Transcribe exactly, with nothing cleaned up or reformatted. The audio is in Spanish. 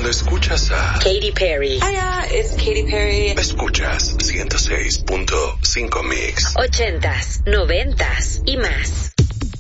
Cuando escuchas a Katy Perry. Hiya, it's Katy Perry. Escuchas ciento seis punto cinco Mix. Ochentas, noventas y más.